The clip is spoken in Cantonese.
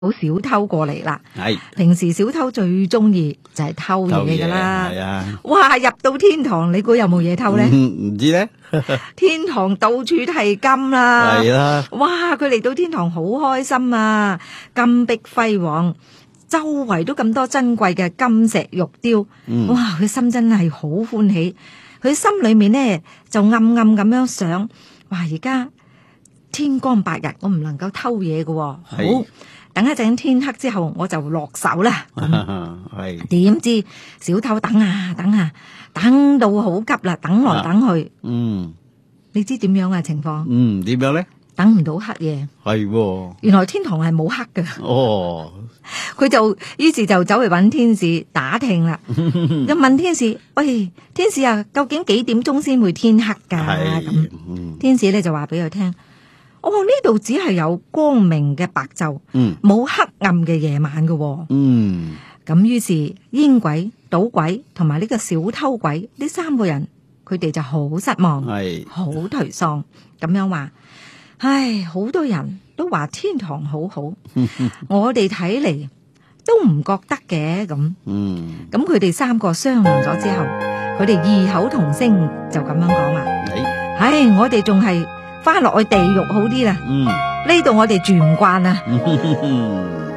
好小偷過嚟啦。 係平時小偷最中意就係偷嘢噶啦。 係啊， 哇！入到天堂，你估有冇嘢偷咧？ 唔知咧， 天堂到處都係金啦。 係啦， 哇！佢嚟到天堂好開心啊，金碧輝煌，周圍都咁多珍貴嘅金石玉雕。哇！佢心真係好歡喜，佢心裏面呢就暗暗咁樣想：哇！而家天光白日，我唔能夠偷嘢嘅。好，等一陣天黑之後，我就落手啦。 係點知小偷等啊等啊，等到好急啦，等來等去。你知點樣啊情況？ 點樣咧？ 等唔到黑夜。 係原來天堂係冇黑嘅。 哦， 佢於是就走去揾天使打聽啦。就問天使：喂，天使啊，究竟幾點鐘先會天黑噶？咁天使咧就話俾佢聽：呢度只係有光明嘅白晝，冇黑暗嘅夜晚嘅。咁於是煙鬼、賭鬼同埋呢個小偷鬼呢三個人，佢哋就好失望，好頹喪咁樣話：唉，好多人都話天堂好好，我哋睇嚟都唔覺得嘅。咁佢哋三個商量咗之後，佢哋異口同聲就咁樣講話：唉，我哋仲係翻落去地獄好啲啦。呢度我哋住唔慣啊。